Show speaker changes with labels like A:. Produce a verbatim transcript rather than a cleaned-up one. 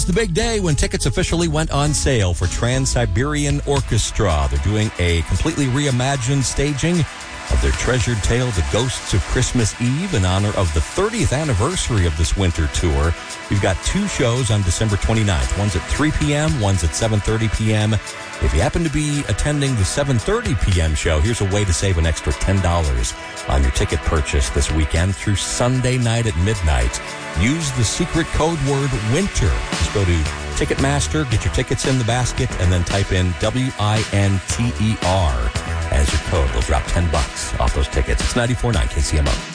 A: It's the big day when tickets officially went on sale for Trans-Siberian Orchestra. They're doing a completely reimagined staging of their treasured tale, The Ghosts of Christmas Eve, in honor of the thirtieth anniversary of this winter tour. We've got two shows on December twenty-ninth. One's at three p.m., one's at seven thirty p.m. If you happen to be attending the seven thirty p.m. show, here's a way to save an extra ten dollars on your ticket purchase this weekend through Sunday night at midnight. Use the secret code word WINTER. Just go to Ticketmaster, get your tickets in the basket, and then type in W I N T E R as your code. They'll drop ten bucks off those tickets. It's ninety-four point nine K C M O.